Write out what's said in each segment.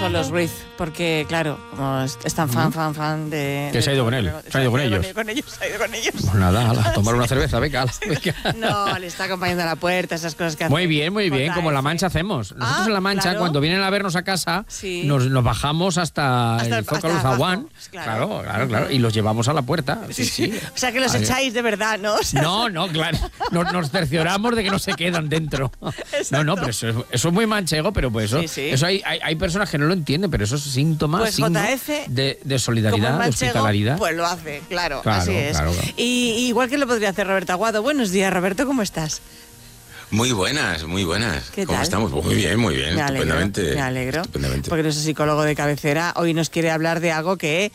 solos, Ruiz, porque claro, como es tan fan de... Que se ha ido con él, se ha ido con ellos. Se ha ido con ellos. Pues nada, a tomar una cerveza, venga. No, le está acompañando a la puerta, esas cosas que hace. Muy bien, como en La Mancha hacemos. Nosotros en La Mancha, claro. Cuando vienen a vernos a casa, Sí. nos bajamos hasta el Zócalo Zaguán. Claro. Claro, y los llevamos a la puerta. Sí. O sea, que los echáis de verdad, ¿no? O sea, No, claro. Nos cercioramos de que no se quedan dentro. No, pero eso es muy manchego, pero pues eso, Sí. eso hay personas que no lo entienden, pero eso es síntoma Pues signo JF, de solidaridad, como de manchego, hospitalidad. pues lo hace, claro, Claro, así es. claro. Y igual que lo podría hacer Roberto Aguado. Buenos días, Roberto, ¿cómo estás? Muy buenas. ¿Qué ¿Cómo tal? estamos? Muy bien, Me alegro, estupendamente. porque nuestro psicólogo de cabecera hoy nos quiere hablar de algo que,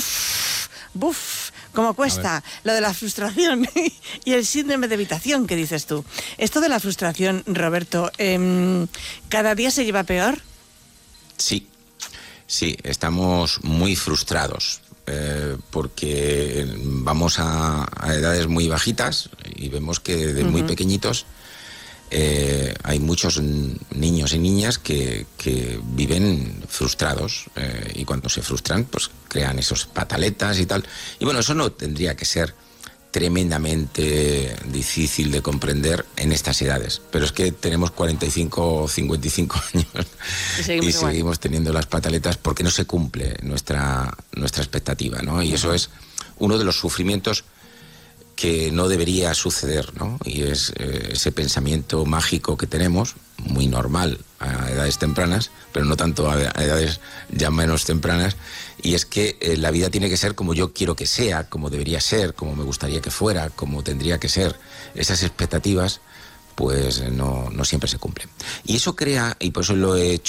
cómo cuesta, lo de la frustración y el síndrome de evitación que dices tú. Esto de la frustración, Roberto, ¿cada día se lleva peor? Sí, estamos muy frustrados porque vamos a edades muy bajitas y vemos que desde muy pequeñitos hay muchos niños y niñas que viven frustrados y cuando se frustran pues crean esos pataletas y tal. Y bueno, eso no tendría que ser tremendamente difícil de comprender en estas edades, pero es que tenemos 45 o 55 años y seguimos teniendo las pataletas porque no se cumple nuestra expectativa, ¿no? Y eso es uno de los sufrimientos que no debería suceder, ¿no? Y es ese pensamiento mágico que tenemos, muy normal a edades tempranas, pero no tanto a edades ya menos tempranas, y es que la vida tiene que ser como yo quiero que sea, como debería ser, como me gustaría que fuera, como tendría que ser. Esas expectativas pues no siempre se cumplen. Y eso crea, y por eso lo he hecho